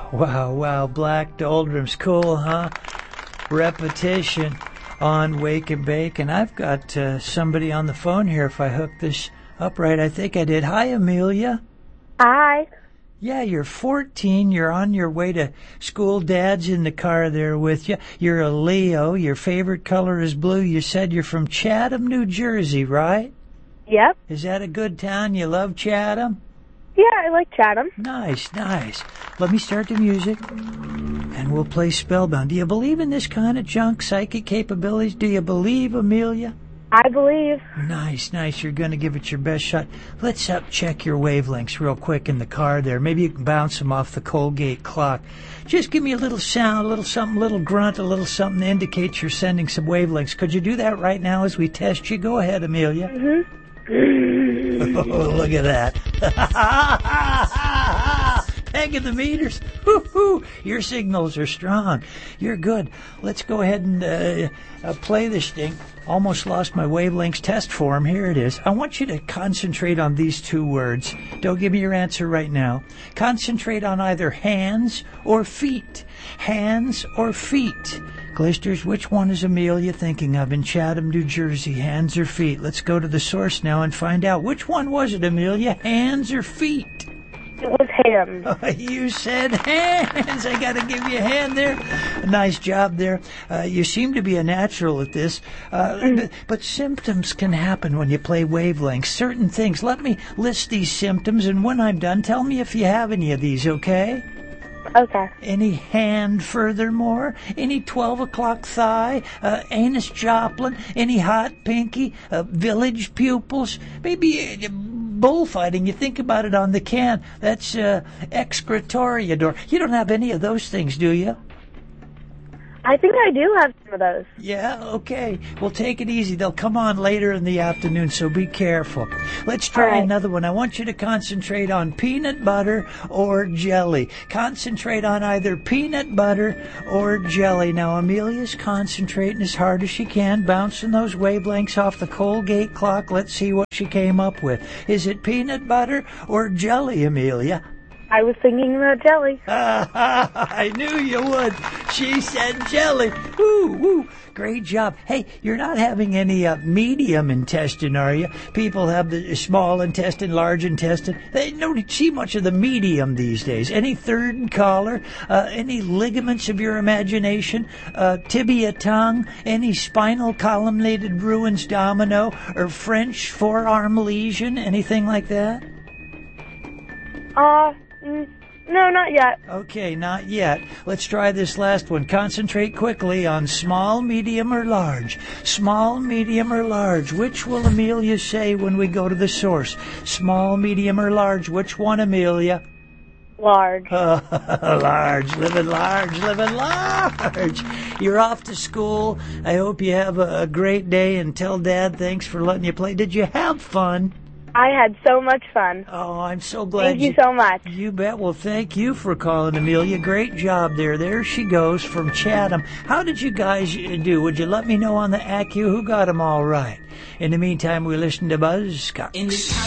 Wow. Black doldrums. Cool, huh? Repetition on Wake and Bake. And I've got somebody on the phone here. If I hook this up right, I think I did. Hi, Amelia. Hi. Yeah, you're 14. You're on your way to school. Dad's in the car there with you. You're a Leo. Your favorite color is blue. You said you're from Chatham, New Jersey, right? Yep. Is that a good town? You love Chatham? Yeah, I like Chatham. Nice. Let me start the music, and we'll play Spellbound. Do you believe in this kind of junk, psychic capabilities? Do you believe, Amelia? I believe. Nice. You're going to give it your best shot. Let's check your wavelengths real quick in the car there. Maybe you can bounce them off the Colgate clock. Just give me a little sound, a little something, a little grunt, a little something to indicate you're sending some wavelengths. Could you do that right now as we test you? Go ahead, Amelia. Mm-hmm. Oh, look at that. Pegging the meters. Woo-hoo. Your signals are strong. You're good. Let's go ahead and play this thing. Almost lost my wavelengths test form. Here it is. I want you to concentrate on these two words. Don't give me your answer right now. Concentrate on either hands or feet. Hands or feet. Glisters, which one is Amelia thinking of in Chatham, New Jersey? Hands or feet? Let's go to the source now and find out. Which one was it, Amelia? Hands or feet? It was hands. You said hands. I got to give you a hand there. Nice job there. You seem to be a natural at this. But symptoms can happen when you play wavelengths. Certain things. Let me list these symptoms, and when I'm done, tell me if you have any of these, okay? Okay. Any hand furthermore? Any 12 o'clock thigh? Anus Joplin? Any hot pinky? Village pupils? Maybe bullfighting. You think about it on the can. That's excretoria. You don't have any of those things, do you? I think I do have some of those. Yeah, okay. Well, take it easy. They'll come on later in the afternoon, so be careful. Let's try another one. I want you to concentrate on peanut butter or jelly. Concentrate on either peanut butter or jelly. Now, Amelia's concentrating as hard as she can, bouncing those wavelengths off the Colgate clock. Let's see what she came up with. Is it peanut butter or jelly, Amelia? I was thinking about jelly. I knew you would. She said jelly. Woo. Great job. Hey, you're not having any medium intestine, are you? People have the small intestine, large intestine. They don't see much of the medium these days. Any third collar? Any ligaments of your imagination? Tibia tongue? Any spinal columnated ruins domino? Or French forearm lesion? Anything like that? No, not yet. Okay, not yet. Let's try this last one. Concentrate quickly on small, medium, or large. Small, medium, or large. Which will Amelia say when we go to the source? Small, medium, or large? Which one, Amelia? Large. Large. Living large. You're off to school. I hope you have a great day, and tell Dad thanks for letting you play. Did you have fun? I had so much fun. Oh, I'm so glad. Thank you so much. You bet. Well, thank you for calling, Amelia. Great job there. There she goes from Chatham. How did you guys do? Would you let me know on the AccuWho got them all right? In the meantime, we listen to Buzzcocks.